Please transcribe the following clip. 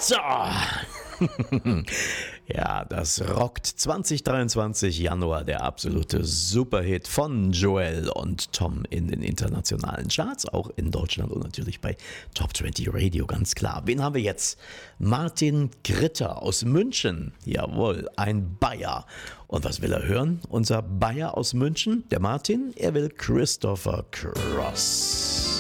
So. Ja, das rockt 2023 Januar, der absolute Superhit von Joel und Tom in den internationalen Charts, auch in Deutschland und natürlich bei Top 20 Radio, ganz klar. Wen haben wir jetzt? Martin Gritter aus München. Jawohl, ein Bayer. Und was will er hören? Unser Bayer aus München, der Martin, er will Christopher Cross.